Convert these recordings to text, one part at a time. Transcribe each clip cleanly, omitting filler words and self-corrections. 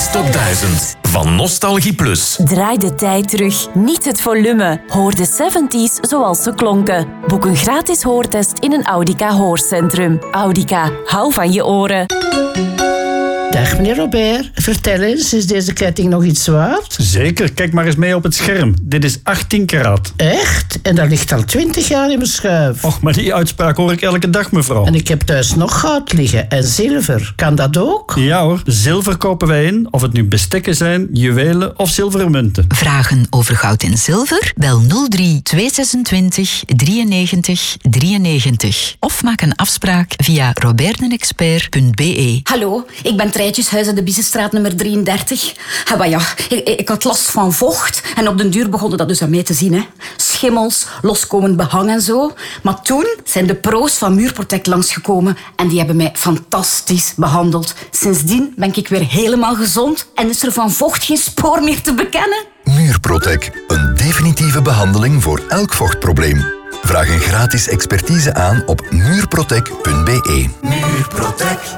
70's Top 1000 van Nostalgie Plus. Draai de tijd terug, niet het volume. Hoor de 70's zoals ze klonken. Boek een gratis hoortest in een Audica hoorcentrum. Audica, hou van je oren. Dag meneer Robert, vertel eens, is deze ketting nog iets waard? Zeker, kijk maar eens mee op het scherm. Dit is 18 karaat. Echt? En dat ligt al 20 jaar in mijn schuif. Och, maar die uitspraak hoor ik elke dag, mevrouw. En ik heb thuis nog goud liggen en zilver. Kan dat ook? Ja hoor, zilver kopen wij in, of het nu bestekken zijn, juwelen of zilveren munten. Vragen over goud en zilver? Bel 03 226 93 93. Of maak een afspraak via robertenexpert.be. Hallo, ik ben Treitjeshuis in de Bissestraat nummer 33. Maar ja, ik had last van vocht en op den duur begonnen dat dus aan mij te zien. Hè. Schimmels, loskomend behang en zo. Maar toen zijn de pro's van Muurprotect langsgekomen en die hebben mij fantastisch behandeld. Sindsdien ben ik weer helemaal gezond en is er van vocht geen spoor meer te bekennen. Muurprotect, een definitieve behandeling voor elk vochtprobleem. Vraag een gratis expertise aan op muurprotect.be. Muurprotect.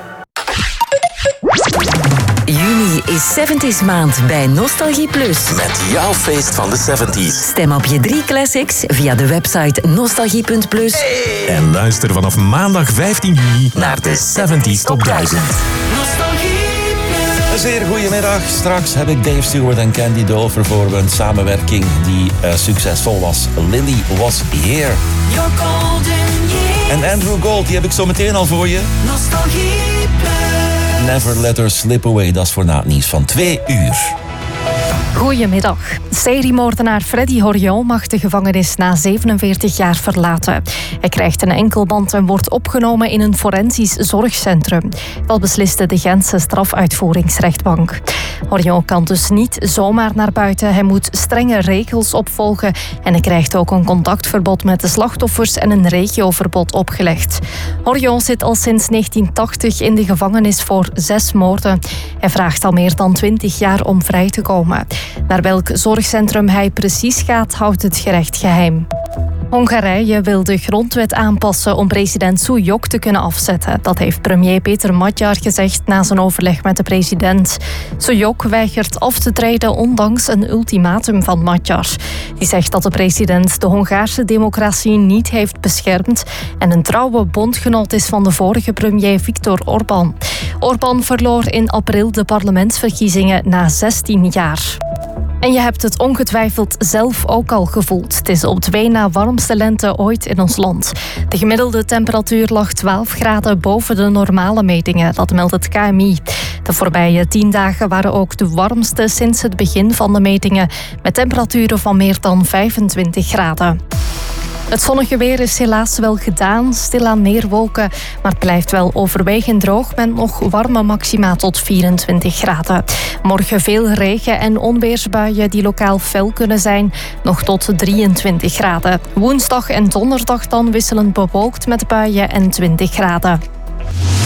Juni is 70's maand bij Nostalgie Plus. Met jouw feest van de 70's. Stem op je 3 classics via de website nostalgie.plus. En luister vanaf maandag 15 juni naar de 70's Top 1000. Een zeer goedemiddag. Straks heb ik Dave Stewart en Candy Dulfer voor een samenwerking die succesvol was. Lily Was Here. En Andrew Gold, die heb ik zo meteen al voor je. Never Let Her Slip Away, dat is voor na het nieuws van 2 uur. Goedemiddag. Seriemoordenaar Freddy Horion mag de gevangenis na 47 jaar verlaten. Hij krijgt een enkelband en wordt opgenomen in een forensisch zorgcentrum. Dat besliste de Gentse strafuitvoeringsrechtbank. Horion kan dus niet zomaar naar buiten. Hij moet strenge regels opvolgen en hij krijgt ook een contactverbod met de slachtoffers en een regioverbod opgelegd. Horion zit al sinds 1980 in de gevangenis voor 6 moorden. Hij vraagt al meer dan 20 jaar om vrij te komen. Naar welk zorgcentrum hij precies gaat, houdt het gerecht geheim. Hongarije wil de grondwet aanpassen om president Súlyog te kunnen afzetten. Dat heeft premier Péter Magyar gezegd na zijn overleg met de president. Súlyog weigert af te treden ondanks een ultimatum van Magyar. Die zegt dat de president de Hongaarse democratie niet heeft beschermd en een trouwe bondgenoot is van de vorige premier Viktor Orbán. Orbán verloor in april de parlementsverkiezingen na 16 jaar. En je hebt het ongetwijfeld zelf ook al gevoeld. Het is op 2 na warmste lente ooit in ons land. De gemiddelde temperatuur lag 12 graden boven de normale metingen. Dat meldt het KMI. De voorbije 10 dagen waren ook de warmste sinds het begin van de metingen, met temperaturen van meer dan 25 graden. Het zonnige weer is helaas wel gedaan, stilaan meer wolken, maar het blijft wel overwegend droog met nog warme maxima tot 24 graden. Morgen veel regen en onweersbuien die lokaal fel kunnen zijn, nog tot 23 graden. Woensdag en donderdag dan wisselend bewolkt met buien en 20 graden.